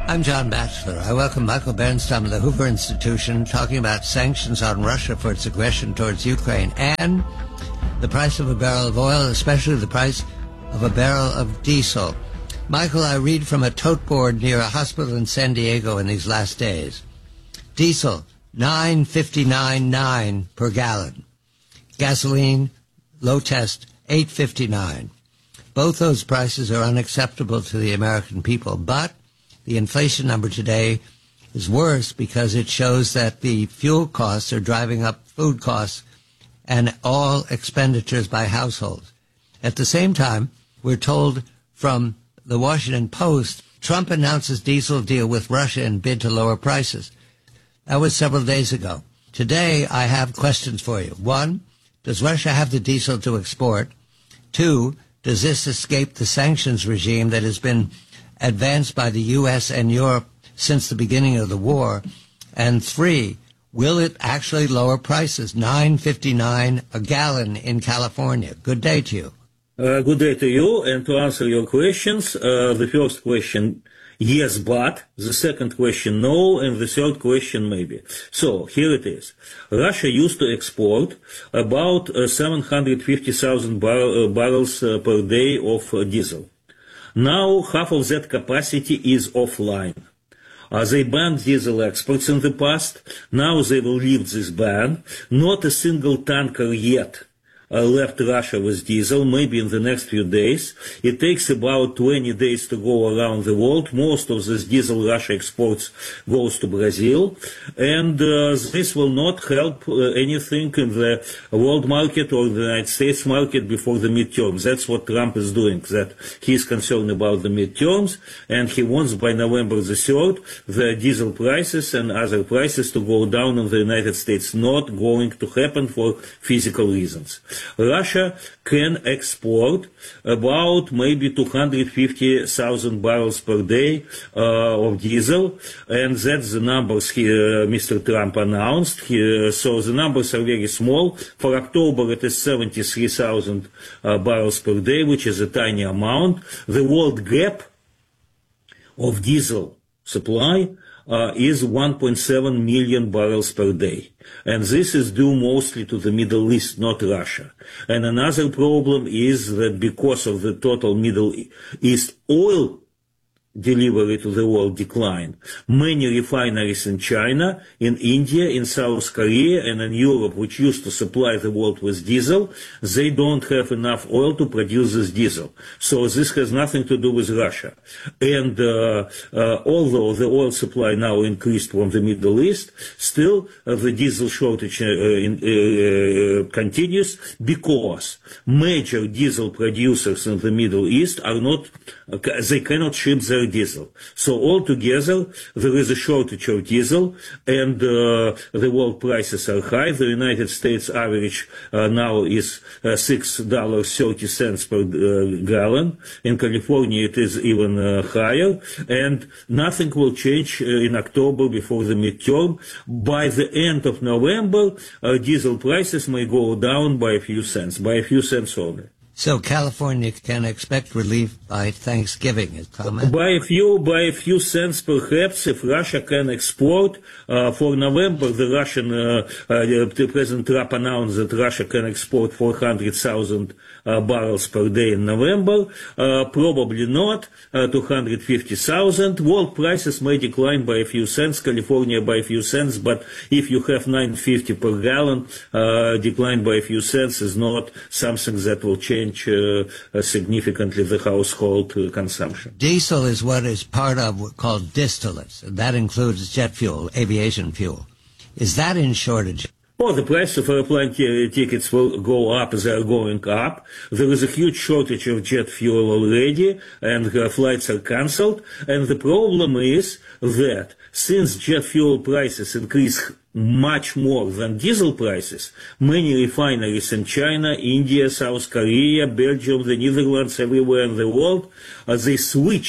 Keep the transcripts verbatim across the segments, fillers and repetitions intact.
I'm John Batchelor. I welcome Michael Bernstein of the Hoover Institution talking about sanctions on Russia for its aggression towards Ukraine and the price of a barrel of oil, especially the price of a barrel of diesel. Michael, I read from a tote board near a hospital in San Diego in these last days. Diesel, nine fifty-nine nine per gallon. Gasoline, low test, eight fifty-nine. Both those prices are unacceptable to the American people, but the inflation number today is worse because it shows that the fuel costs are driving up food costs and all expenditures by households. At the same time, we're told from the Washington Post, Trump announces diesel deal with Russia in bid to lower prices. That was several days ago. Today, I have questions for you. One, does Russia have the diesel to export? Two, does this escape the sanctions regime that has been advanced by the U S and Europe since the beginning of the war? And three, will it actually lower prices? nine fifty-nine a gallon in California. Good day to you. Uh, good day to you. And to answer your questions, uh, the first question, yes, but. The second question, no. And the third question, maybe. So, here it is. Russia used to export about uh, seven hundred fifty thousand bar- uh, barrels uh, per day of uh, diesel. Now, half of that capacity is offline. Uh, they banned diesel exports in the past. Now they will lift this ban. Not a single tanker yet uh, left Russia with diesel, maybe in the next few days. It takes about twenty days to go around the world. Most of this diesel Russia exports goes to Brazil. And uh, this will not help uh, anything in the world market or the United States market before the midterms. That's what Trump is doing, that he's concerned about the midterms, and he wants by November the third the diesel prices and other prices to go down in the United States. Not going to happen for physical reasons. Russia can export about maybe two hundred fifty thousand barrels per day uh, of diesel, and that's the numbers he, uh, Mister Trump announced. He, uh, so the numbers are very small. For October, it is seventy-three thousand uh, barrels per day, which is a tiny amount. The world gap of diesel supply Uh, is one point seven million barrels per day. And this is due mostly to the Middle East, not Russia. And another problem is that because of the total Middle East oil delivery to the world decline, many refineries in China, in India, in South Korea, and in Europe, which used to supply the world with diesel, they don't have enough oil to produce this diesel. So this has nothing to do with Russia. And uh, uh, although the oil supply now increased from the Middle East, still uh, the diesel shortage uh, in, uh, uh, continues because major diesel producers in the Middle East are not, uh, they cannot ship their diesel. So altogether, there is a shortage of diesel, and uh, the world prices are high. The United States average uh, now is uh, six dollars and thirty cents per uh, gallon. In California, it is even uh, higher, and nothing will change uh, in October before the midterm. By the end of November, uh, diesel prices may go down by a few cents, by a few cents only. So California can expect relief by Thanksgiving, is comment? By a few, by a few cents perhaps, if Russia can export. Uh, for November, the Russian, uh, uh, President Trump announced that Russia can export four hundred thousand uh, barrels per day in November. Uh, probably not, uh, two hundred fifty thousand. World prices may decline by a few cents, California by a few cents, but if you have nine fifty per gallon, uh, decline by a few cents is not something that will change Uh, uh, significantly the household uh, consumption. Diesel is what is part of what called distillates. That includes jet fuel, aviation fuel. Is that in shortage? Well, the price of airplane t- tickets will go up as they are going up. There is a huge shortage of jet fuel already, and uh, flights are cancelled. And the problem is that since jet fuel prices increase much more than diesel prices, many refineries in China, India, South Korea, Belgium, the Netherlands, everywhere in the world, uh, they switch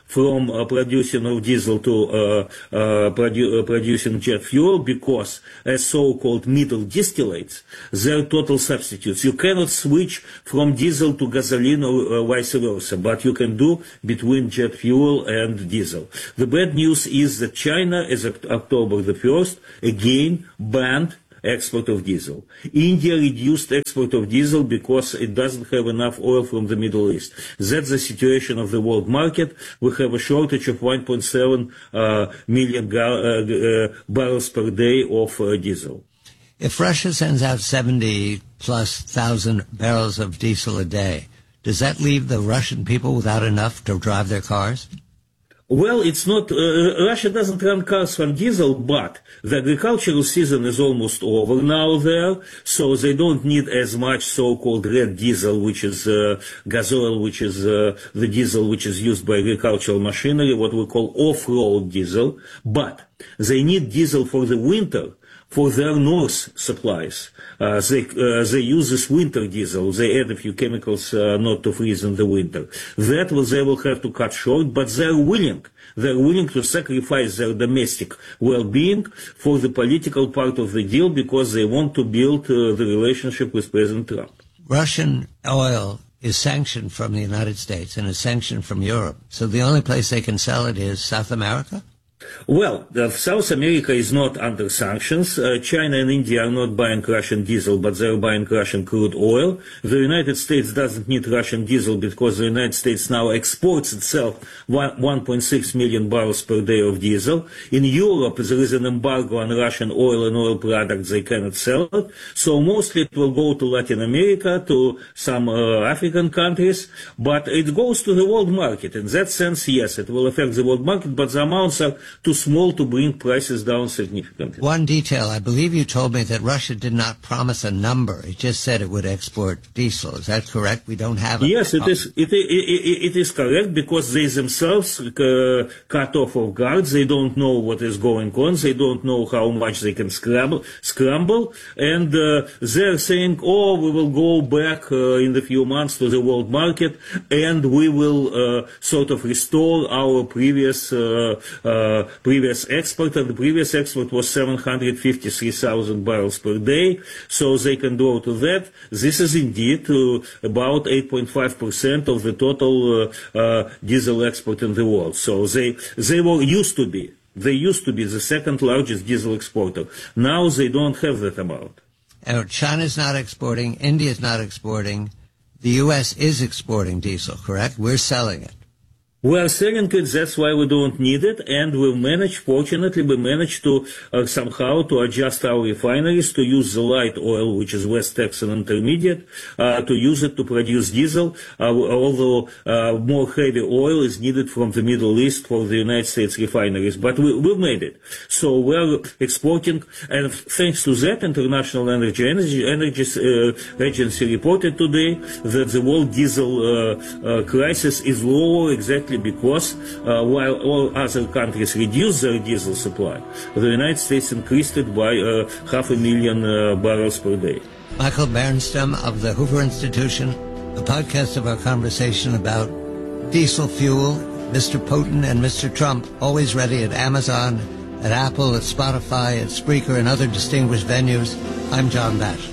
from uh, producing of diesel to uh, uh, produ- uh, producing jet fuel, because as so-called middle distillates, they're total substitutes. You cannot switch from diesel to gasoline or uh, vice versa, but you can do between jet fuel and diesel. The bad news is that China, as of October the first, again banned export of diesel. India reduced export of diesel because it doesn't have enough oil from the Middle East. That's the situation of the world market. We have a shortage of one point seven uh, million ga- uh, uh, barrels per day of uh, diesel. If Russia sends out seventy plus thousand barrels of diesel a day, does that leave the Russian people without enough to drive their cars? Well, it's not, uh, Russia doesn't run cars from diesel, but the agricultural season is almost over now there, so they don't need as much so-called red diesel, which is uh, gasoil, which is uh, the diesel which is used by agricultural machinery, what we call off-road diesel, but they need diesel for the winter, for their north supplies. Uh, they, uh, they use this winter diesel. They add a few chemicals uh, not to freeze in the winter. That will, they will have to cut short, but they're willing. They're willing to sacrifice their domestic well-being for the political part of the deal because they want to build uh, the relationship with President Trump. Russian oil is sanctioned from the United States and is sanctioned from Europe. So the only place they can sell it is South America? Well, uh, South America is not under sanctions. Uh, China and India are not buying Russian diesel, but they're buying Russian crude oil. The United States doesn't need Russian diesel because the United States now exports itself one point six million barrels per day of diesel. In Europe, there is an embargo on Russian oil and oil products. They cannot sell it. So mostly it will go to Latin America, to some uh, African countries, but it goes to the world market. In that sense, yes, it will affect the world market, but the amounts are too small to bring prices down significantly. One detail, I believe you told me that Russia did not promise a number. It just said it would export diesel. Is that correct? We don't have a... Yes, it is, it, it, it, it is correct because they themselves uh, cut off of guard. They don't know what is going on. They don't know how much they can scramble, scramble. And uh, they're saying, oh, we will go back uh, in a few months to the world market and we will uh, sort of restore our previous uh, uh, previous export, and the previous export was seven hundred fifty-three thousand barrels per day, so they can go to that. This is indeed uh, about eight point five percent of the total uh, uh, diesel export in the world. So they, they were used to be, they used to be the second largest diesel exporter. Now they don't have that amount. And China's not exporting, India's not exporting, the U S is exporting diesel, correct? We're selling it. We are selling it, that's why we don't need it, and we managed, fortunately, we managed to uh, somehow to adjust our refineries to use the light oil, which is West Texas Intermediate, uh, to use it to produce diesel, uh, although uh, more heavy oil is needed from the Middle East for the United States refineries. But we, we made it. So we're exporting, and thanks to that, International Energy, Energy, Energy uh, Agency reported today that the world diesel uh, uh, crisis is lower exactly because uh, while all other countries reduced their diesel supply, the United States increased it by uh, half a million uh, barrels per day. Michael Bernstam of the Hoover Institution, a podcast of our conversation about diesel fuel, Mister Putin and Mister Trump, always ready at Amazon, at Apple, at Spotify, at Spreaker, and other distinguished venues. I'm John Batchelor.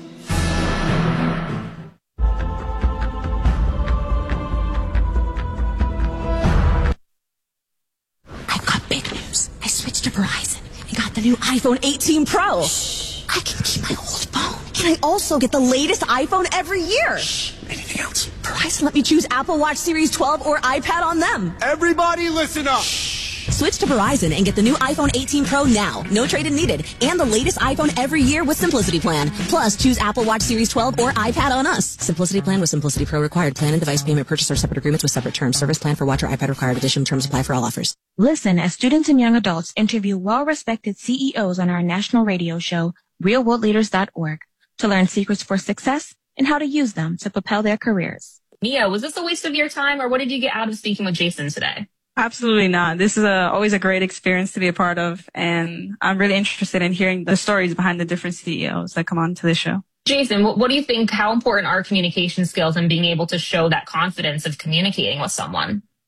Verizon. I got the new iPhone eighteen Pro. Shh. I can keep my old phone. And I also get the latest iPhone every year. Shh. Anything else? Verizon let me choose Apple Watch Series twelve or iPad on them. Everybody listen up. Shh. Switch to Verizon and get the new iPhone eighteen Pro now. No trade-in needed. And the latest iPhone every year with Simplicity Plan. Plus, choose Apple Watch Series twelve or iPad on us. Simplicity Plan with Simplicity Pro required. Plan and device payment purchase or separate agreements with separate terms. Service plan for watch or iPad required. Additional terms apply for all offers. Listen as students and young adults interview well-respected C E Os on our national radio show, real world leaders dot org, to learn secrets for success and how to use them to propel their careers. Mia, was this a waste of your time, or what did you get out of speaking with Jason today? Absolutely not. This is a, always a great experience to be a part of, and I'm really interested in hearing the stories behind the different C E Os that come on to the show. Jason, what, what do you think, how important are communication skills and being able to show that confidence of communicating with someone?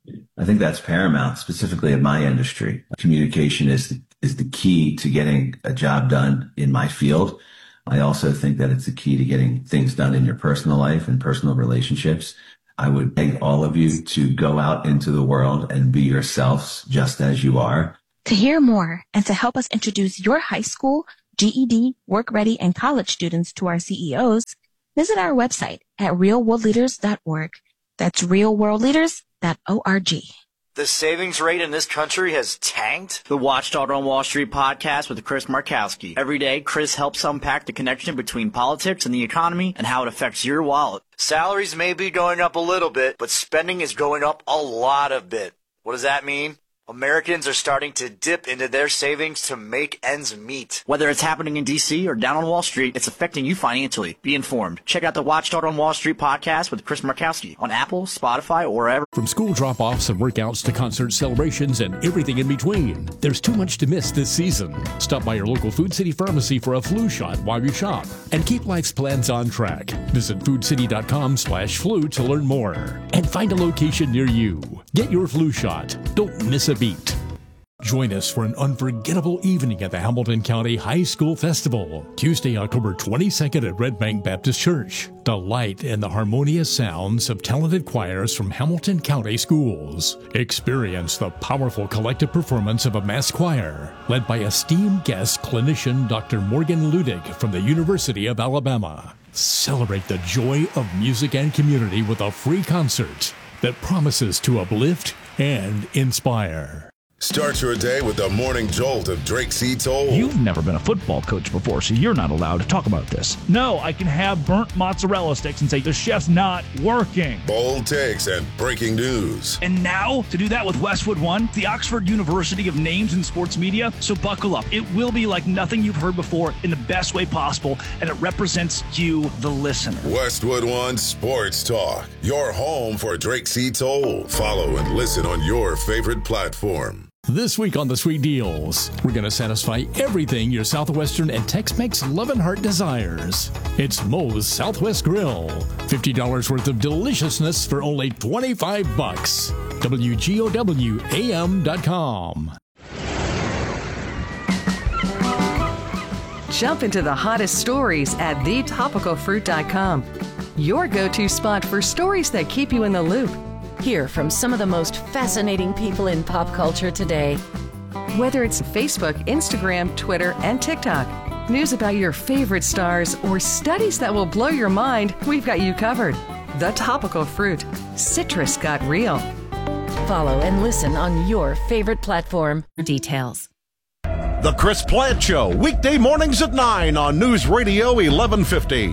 I think that's paramount, specifically in my industry. Communication is the, is the key to getting a job done in my field. I also think that it's the key to getting things done in your personal life and personal relationships. I would beg all of you to go out into the world and be yourselves just as you are. To hear more and to help us introduce your high school, G E D, work ready, and college students to our C E Os, visit our website at real world leaders dot org. That's real world leaders dot org. The savings rate in this country has tanked? The Watchdog on Wall Street podcast with Chris Markowski. Every day, Chris helps unpack the connection between politics and the economy and how it affects your wallet. Salaries may be going up a little bit, but spending is going up a lot of bit. What does that mean? Americans are starting to dip into their savings to make ends meet. Whether it's happening in D C or down on Wall Street, it's affecting you financially. Be informed. Check out the Watchdog on Wall Street podcast with Chris Markowski on Apple, Spotify, or wherever. From school drop-offs and workouts to concert celebrations and everything in between, there's too much to miss this season. Stop by your local Food City pharmacy for a flu shot while you shop and keep life's plans on track. Visit food city dot com slash flu to learn more and find a location near you. Get your flu shot. Don't miss a beat. Join us for an unforgettable evening at the Hamilton County High School Festival, Tuesday, October twenty-second at Red Bank Baptist Church. Delight in the harmonious sounds of talented choirs from Hamilton County schools. Experience the powerful collective performance of a mass choir, led by esteemed guest clinician Doctor Morgan Ludig from the University of Alabama. Celebrate the joy of music and community with a free concert that promises to uplift and inspire. Start your day with the morning jolt of Drake C. Toll. You've never been a football coach before, so you're not allowed to talk about this. No, I can have burnt mozzarella sticks and say the chef's not working. Bold takes and breaking news. And now, to do that with Westwood One, the Oxford University of names in sports media, so buckle up. It will be like nothing you've heard before in the best way possible, and it represents you, the listener. Westwood One Sports Talk, your home for Drake C. Toll. Follow and listen on your favorite platform. This week on the Sweet Deals, we're going to satisfy everything your Southwestern and Tex-Mex love and heart desires. It's Moe's Southwest Grill. fifty dollars worth of deliciousness for only twenty-five bucks. W G O W A M dot com. Jump into the hottest stories at the topical fruit dot com. Your go-to spot for stories that keep you in the loop. Hear from some of the most fascinating people in pop culture today. Whether it's Facebook, Instagram, Twitter, and TikTok, news about your favorite stars, or studies that will blow your mind, we've got you covered. The Topical Fruit. Citrus got real. Follow and listen on your favorite platform for details. The Chris Plant Show, weekday mornings at nine on News Radio eleven fifty.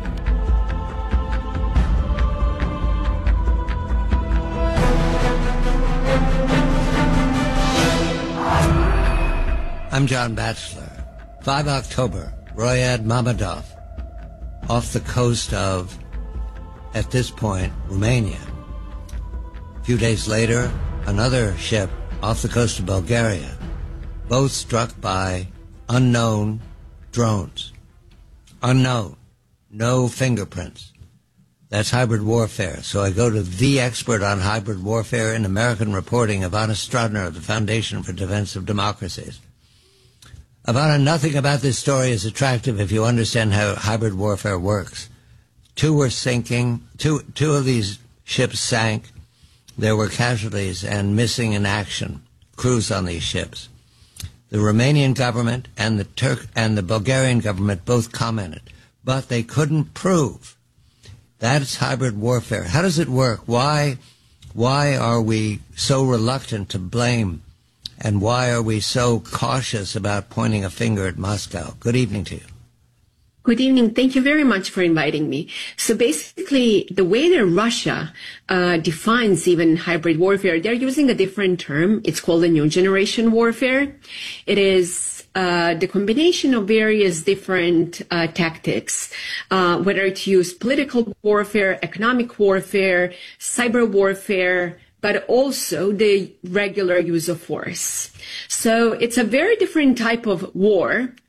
I'm John Batchelor. five October, Royad Mammadov, off the coast of, at this point, Romania. A few days later, another ship off the coast of Bulgaria, both struck by unknown drones. Unknown. No fingerprints. That's hybrid warfare. So I go to the expert on hybrid warfare in American reporting, Ivana Strodner of the Foundation for Defense of Democracies. Ivana, nothing about this story is attractive if you understand how hybrid warfare works. Two were sinking. Two, two of these ships sank. There were casualties and missing in action crews on these ships. The Romanian government and the Turk and the Bulgarian government both commented, but they couldn't prove. That's hybrid warfare. How does it work? Why, why are we so reluctant to blame? And why are we so cautious about pointing a finger at Moscow? Good evening to you. Good evening. Thank you very much for inviting me. So basically, the way that Russia uh, defines even hybrid warfare, they're using a different term. It's called a new generation warfare. It is uh, the combination of various different uh, tactics, uh, whether to use political warfare, economic warfare, cyber warfare, but also the regular use of force. So it's a very different type of war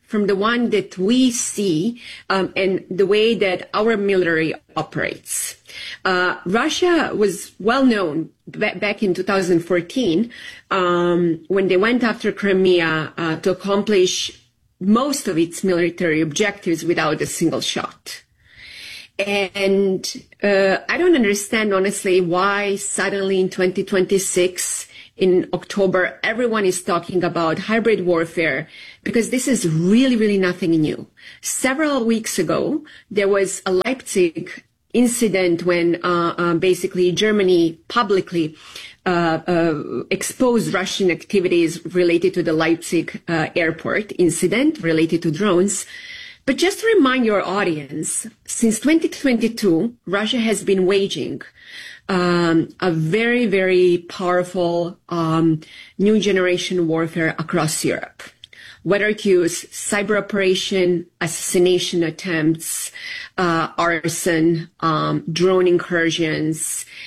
from the one that we see um, and the way that our military operates. Uh, Russia was well known b- back in two thousand fourteen um, when they went after Crimea uh, to accomplish most of its military objectives without a single shot. And uh, I don't understand, honestly, why suddenly in twenty twenty-six, in October, everyone is talking about hybrid warfare, because this is really, really nothing new. Several weeks ago, there was a Leipzig incident when uh, uh, basically Germany publicly uh, uh, exposed Russian activities related to the Leipzig uh, airport incident related to drones. But just to remind your audience, since twenty twenty-two, Russia has been waging um, a very, very powerful um, new generation warfare across Europe. Whether to use cyber operation, assassination attempts, uh, arson, um, drone incursions,